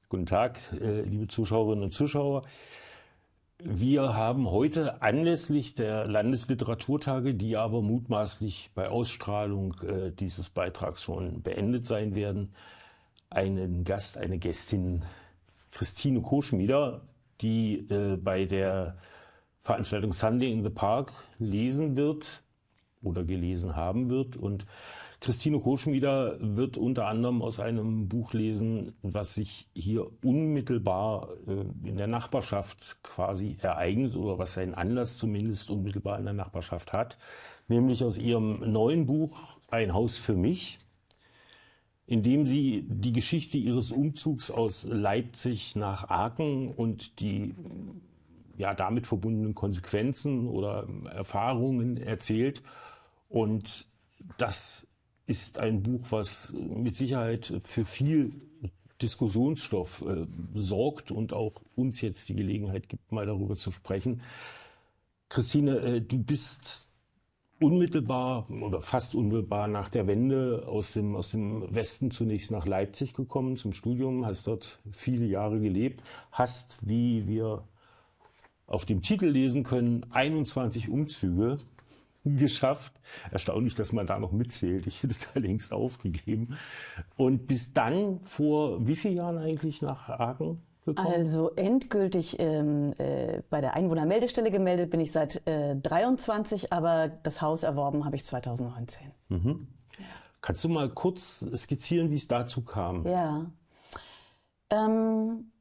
Guten Tag, liebe Zuschauerinnen und Zuschauer. Wir haben heute anlässlich der Landesliteraturtage, die aber mutmaßlich bei Ausstrahlung dieses Beitrags schon beendet sein werden, einen Gast, eine Gästin, Christine Koschmieder, die bei der Veranstaltung Sunday in the Park lesen wird oder gelesen haben wird. Und Christine Koschmieder wird unter anderem aus einem Buch lesen, was sich hier unmittelbar in der Nachbarschaft quasi ereignet oder was seinen Anlass zumindest unmittelbar in der Nachbarschaft hat, nämlich aus ihrem neuen Buch Ein Haus für mich, in dem sie die Geschichte ihres Umzugs aus Leipzig nach Aachen und die damit verbundenen Konsequenzen oder Erfahrungen erzählt. Und das ist ein Buch, was mit Sicherheit für viel Diskussionsstoff sorgt und auch uns jetzt die Gelegenheit gibt, mal darüber zu sprechen. Christine, du bist unmittelbar oder fast unmittelbar nach der Wende aus dem Westen zunächst nach Leipzig gekommen zum Studium, hast dort viele Jahre gelebt, hast, wie wir auf dem Titel lesen können, 21 Umzüge geschafft. Erstaunlich, dass man da noch mitzählt. Ich hätte da längst aufgegeben. Und bis dann vor wie vielen Jahren eigentlich nach Aachen gekommen? Also endgültig bei der Einwohnermeldestelle gemeldet bin ich seit 23, aber das Haus erworben habe ich 2019. Mhm. Ja. Kannst du mal kurz skizzieren, wie es dazu kam? Ja.